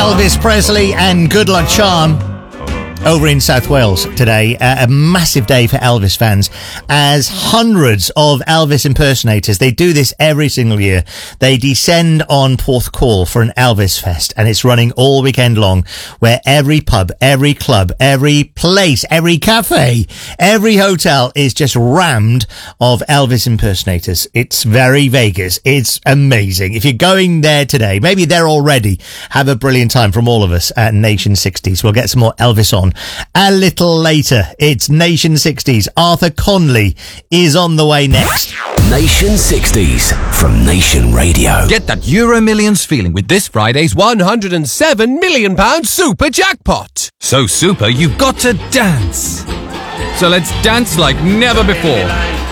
Elvis Presley and Good Luck Charm over in South Wales today. A massive day for Elvis fans, as hundreds of Elvis impersonators, they do this every single year. They descend on Porthcawl for an Elvis Fest, and it's running all weekend long, where every pub, every club, every place, every cafe, every hotel is just rammed of Elvis impersonators. It's very Vegas. It's amazing. If you're going there today, maybe there already, have a brilliant time from all of us at Nation 60s. We'll get some more Elvis on a little later. It's Nation 60s. Arthur Conley is on the way next. Nation 60s from Nation Radio. Get that Euro Millions feeling with this Friday's £107 million super jackpot. So super, you've got to dance. So let's dance like never before.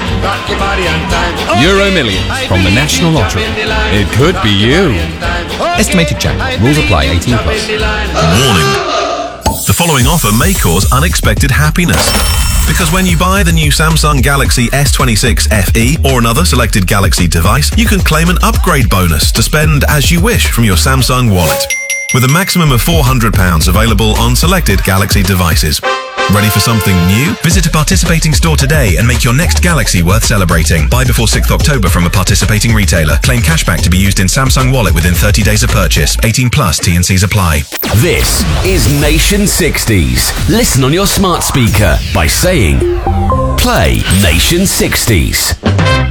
Euro Millions from the National Lottery. It could be you. Estimated jackpot. Rules apply. 18 plus. Warning. The following offer may cause unexpected happiness. Because when you buy the new Samsung Galaxy S26 FE or another selected Galaxy device, you can claim an upgrade bonus to spend as you wish from your Samsung wallet, with a maximum of £400 available on selected Galaxy devices. Ready for something new? Visit a participating store today and make your next Galaxy worth celebrating. Buy before 6th October from a participating retailer. Claim cashback to be used in Samsung Wallet within 30 days of purchase. 18 plus T&Cs apply. This is Nation 60s. Listen on your smart speaker by saying, play Nation 60s.